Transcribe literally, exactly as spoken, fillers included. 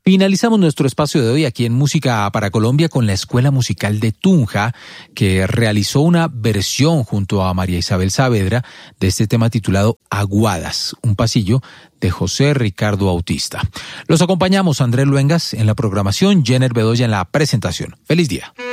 Finalizamos nuestro espacio de hoy aquí en Música para Colombia con la Escuela Musical de Tunja, que realizó una versión junto a María Isabel Saavedra de este tema titulado Aguadas, un pasillo de José Ricardo Bautista. Los acompañamos Andrés Luengas en la programación, Jenner Bedoya en la presentación. ¡Feliz día!